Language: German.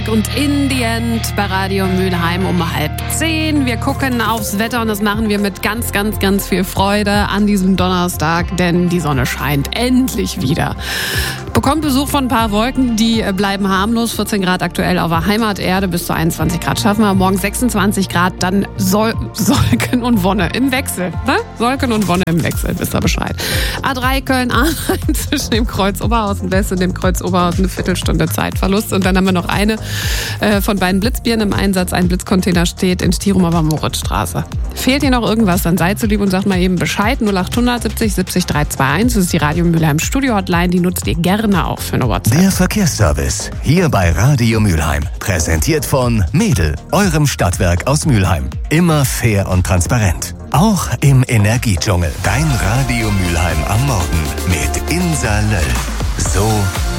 Und in the end bei Radio Mülheim um 9:30. Wir gucken aufs Wetter und das machen wir mit ganz, ganz, ganz viel Freude an diesem Donnerstag, denn die Sonne scheint endlich wieder. Bekommt Besuch von ein paar Wolken, die bleiben harmlos. 14 Grad aktuell auf der Heimaterde, bis zu 21 Grad schaffen wir. Morgen 26 Grad, dann Solken und Wonne im Wechsel. Ne? Solken und Wonne im Wechsel, wisst ihr Bescheid. A3 Köln-Aachen zwischen dem Kreuz Oberhausen West und dem Kreuz Oberhausen eine Viertelstunde Zeitverlust. Und dann haben wir noch eine von beiden Blitzbieren im Einsatz. Ein Blitzcontainer steht in Stirum aber Moritzstraße. Fehlt dir noch irgendwas, dann seid so lieb und sagt mal eben Bescheid. 0800 70 70 321. Das ist die Radio Mülheim Studio Hotline. Die nutzt ihr gerne auch für eine WhatsApp. Der Verkehrsservice. Hier bei Radio Mülheim. Präsentiert von Mädel, eurem Stadtwerk aus Mülheim. Immer fair und transparent. Auch im Energiedschungel. Dein Radio Mülheim am Morgen mit Insa Löll. So